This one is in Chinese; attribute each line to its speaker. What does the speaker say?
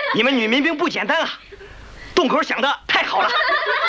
Speaker 1: 你们女民兵不简单啊，洞口想的太好了。